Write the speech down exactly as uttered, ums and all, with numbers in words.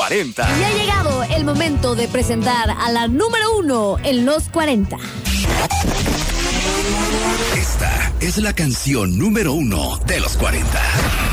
cuarenta. Y ha llegado el momento de presentar a la número uno en los cuarenta. Esta es la canción número uno de los cuarenta.